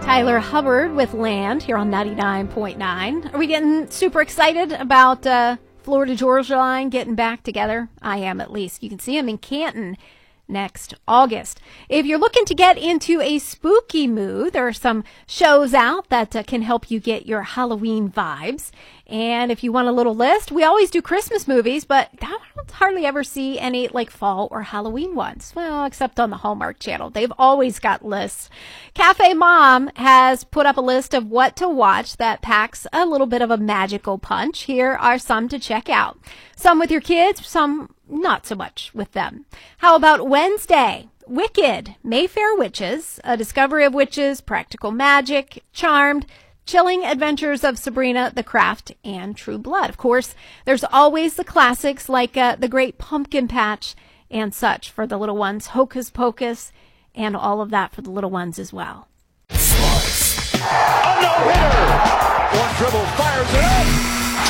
Tyler Hubbard with Land here on 99.9. Are we getting super excited about Florida Georgia Line getting back together? I am, at least. You can see them in Canton next August. If you're looking to get into a spooky mood, there are some shows out that can help you get your Halloween vibes. And if you want a little list, we always do Christmas movies, but I don't hardly ever see any like fall or Halloween ones. Well, except on the Hallmark Channel. They've always got lists. Cafe Mom has put up a list of what to watch that packs a little bit of a magical punch. Here are some to check out. Some with your kids, some not so much with them. How about Wednesday? Wicked, Mayfair Witches, A Discovery of Witches, Practical Magic, Charmed, Chilling Adventures of Sabrina, The Craft, and True Blood. Of course, there's always the classics like The Great Pumpkin Patch and such for the little ones, Hocus Pocus, and all of that for the little ones as well. Slice. A no-hitter. One dribble, fires it up.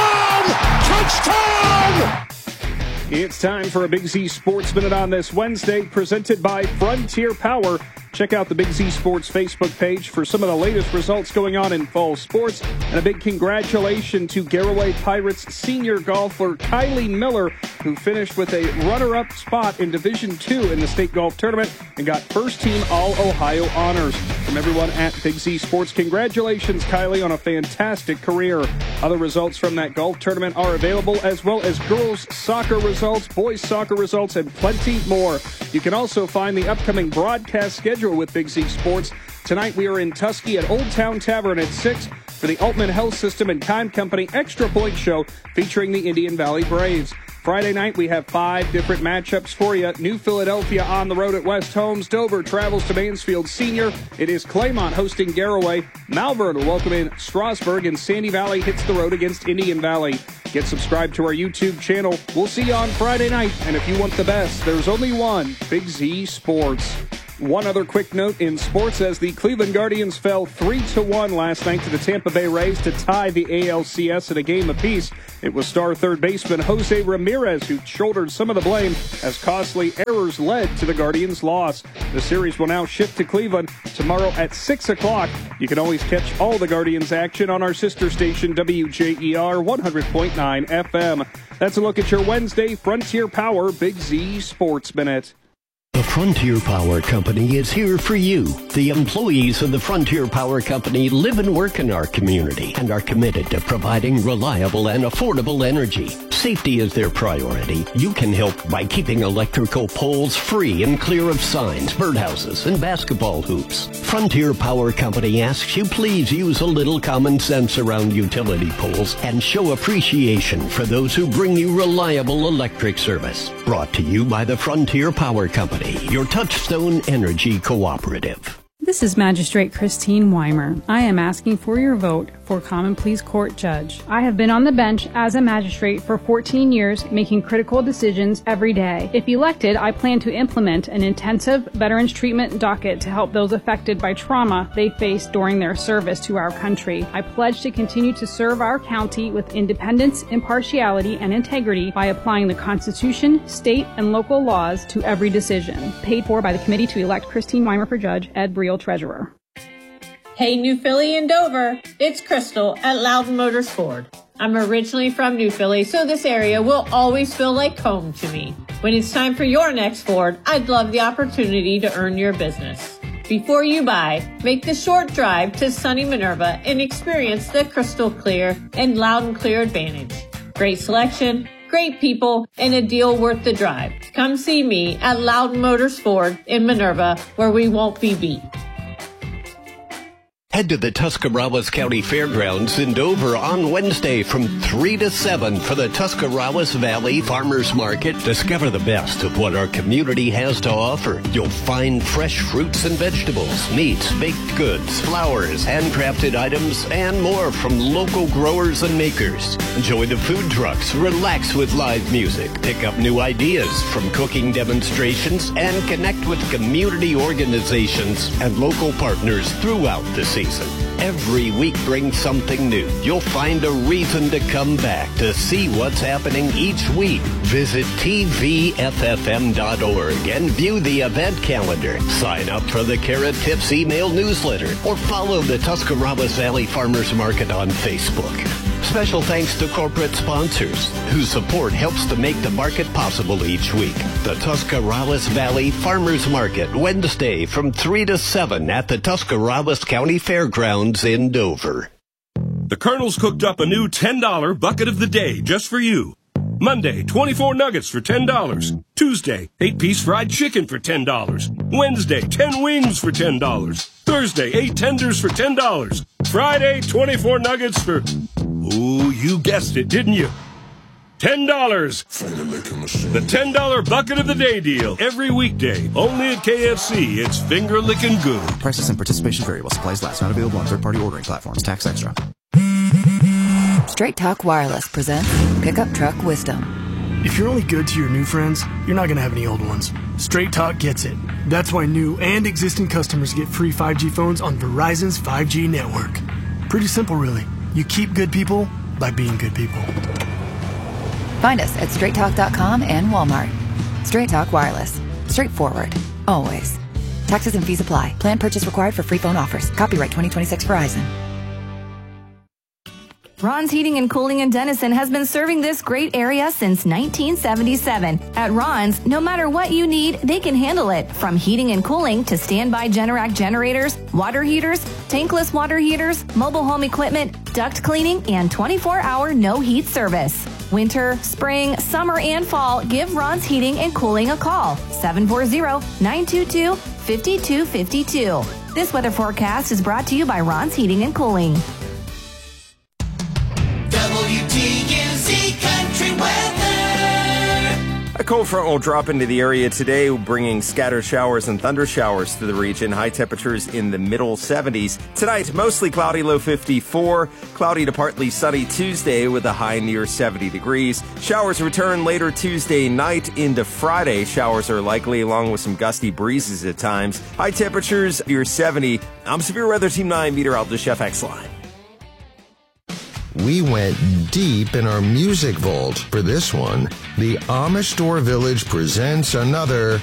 Touchdown! Touchdown! It's time for a Big Z Sports Minute on this Wednesday, presented by Frontier Power. Check out the Big Z Sports Facebook page for some of the latest results going on in fall sports. And a big congratulations to Garaway Pirates senior golfer Kylie Miller, who finished with a runner-up spot in Division II in the state golf tournament and got first-team All-Ohio honors. From everyone at Big Z Sports, congratulations, Kylie, on a fantastic career. Other results from that golf tournament are available, as well as girls soccer results, boys soccer results, and plenty more. You can also find the upcoming broadcast schedule with Big Z Sports. Tonight we are in Tusky at Old Town Tavern at 6 for the Altman Health System and Time Company Extra Point Show featuring the Indian Valley Braves. Friday night we have 5 different matchups for you. New Philadelphia on the road at West Holmes. Dover travels to Mansfield Senior. It is Claymont hosting Garaway. Malvern will welcome in Strasburg, and Sandy Valley hits the road against Indian Valley. Get subscribed to our YouTube channel. We'll see you on Friday night. And if you want the best, there's only one, Big Z Sports. One other quick note in sports, as the Cleveland Guardians fell 3-1 last night to the Tampa Bay Rays to tie the ALCS at a game apiece. It was star third baseman Jose Ramirez who shouldered some of the blame as costly errors led to the Guardians' loss. The series will now shift to Cleveland tomorrow at 6 o'clock. You can always catch all the Guardians action on our sister station WJER 100.9 FM. That's a look at your Wednesday Frontier Power Big Z Sports Minute. The Frontier Power Company is here for you. The employees of the Frontier Power Company live and work in our community and are committed to providing reliable and affordable energy. Safety is their priority. You can help by keeping electrical poles free and clear of signs, birdhouses, and basketball hoops. Frontier Power Company asks you please use a little common sense around utility poles and show appreciation for those who bring you reliable electric service. Brought to you by the Frontier Power Company, your Touchstone Energy Cooperative. This is Magistrate Christine Weimer. I am asking for your vote for Common Pleas Court Judge. I have been on the bench as a magistrate for 14 years, making critical decisions every day. If elected, I plan to implement an intensive veterans treatment docket to help those affected by trauma they faced during their service to our country. I pledge to continue to serve our county with independence, impartiality, and integrity by applying the Constitution, state, and local laws to every decision. Paid for by the Committee to elect Christine Weimer for Judge, Ed Briel, Treasurer. Hey, New Philly and Dover, it's Crystal at Loudon Motors Ford. I'm originally from New Philly, so this area will always feel like home to me. When it's time for your next Ford, I'd love the opportunity to earn your business. Before you buy, make the short drive to sunny Minerva and experience the crystal clear and loud and clear advantage. Great selection, great people, and a deal worth the drive. Come see me at Loudon Motors Ford in Minerva, where we won't be beat. Head to the Tuscarawas County Fairgrounds in Dover on Wednesday from 3 to 7 for the Tuscarawas Valley Farmers Market. Discover the best of what our community has to offer. You'll find fresh fruits and vegetables, meats, baked goods, flowers, handcrafted items, and more from local growers and makers. Enjoy the food trucks, relax with live music, pick up new ideas from cooking demonstrations, and connect with community organizations and local partners throughout the season. Jason. Every week brings something new. You'll find a reason to come back to see what's happening each week. Visit tvffm.org and view the event calendar. Sign up for the Carrot Tips email newsletter or follow the Tuscarawas Valley Farmers Market on Facebook. Special thanks to corporate sponsors whose support helps to make the market possible each week. The Tuscarawas Valley Farmers Market, Wednesday from 3 to 7 at the Tuscarawas County Fairgrounds in Dover. The Colonel's cooked up a new $10 bucket of the day just for you. Monday, 24 nuggets for $10. Tuesday, 8-piece fried chicken for $10. Wednesday, 10 wings for $10. Thursday, 8 tenders for $10. Friday, 24 nuggets for... Ooh, you guessed it, didn't you? $10. The $10 bucket of the day deal. Every weekday. Only at KFC. It's finger licking good. Prices and participation variable. Supplies last. Not available on third-party ordering platforms. Tax extra. Straight Talk Wireless presents Pickup Truck Wisdom. If you're only good to your new friends, you're not going to have any old ones. Straight Talk gets it. That's why new and existing customers get free 5G phones on Verizon's 5G network. Pretty simple, really. You keep good people by being good people. Find us at straighttalk.com and Walmart. Straight Talk Wireless. Straightforward. Always. Taxes and fees apply. Plan purchase required for free phone offers. Copyright 2026 Verizon. Ron's Heating and Cooling in Denison has been serving this great area since 1977. At Ron's, no matter what you need, they can handle it. From heating and cooling to standby Generac generators, water heaters, tankless water heaters, mobile home equipment, duct cleaning, and 24-hour no-heat service. Winter, spring, summer, and fall, give Ron's Heating and Cooling a call. 740-922-5252. This weather forecast is brought to you by Ron's Heating and Cooling. WTUZ Country Weather. A cold front will drop into the area today, bringing scattered showers and thunder showers to the region. High temperatures in the middle 70s. Tonight, mostly cloudy, low 54. Cloudy to partly sunny Tuesday with a high near 70 degrees. Showers return later Tuesday night into Friday. Showers are likely along with some gusty breezes at times. High temperatures near 70. I'm Severe Weather Team 9 meteorologist Jeff Exline. We went deep in our music vault for this one. The Amish Store Village presents another